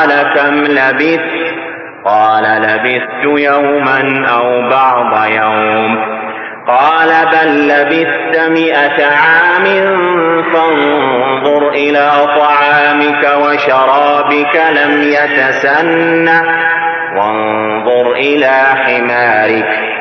قال كم لبثت؟ قال لبثت يوما أو بعض يوم. قال بل لبثت 100 عام فانظر إلى طعامك وشرابك لم يتسنه وانظر إلى حمارك